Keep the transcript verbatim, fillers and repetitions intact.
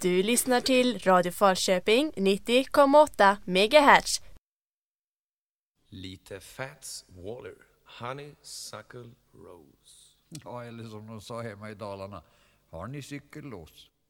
Du lyssnar till Radio Falköping nittio komma åtta megahertz. Lite Fats Waller, Honeysuckle Rose. Ja, eller som de sa hemma i Dalarna, har ni cykellås?